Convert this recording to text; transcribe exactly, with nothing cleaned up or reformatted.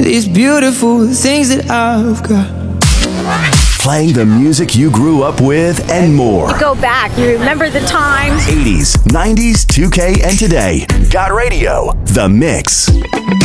these beautiful things that I've got. Playing the music you grew up with and more. You go back, you remember the times. eighties, nineties, two K, and today. Got Radio, The Mix.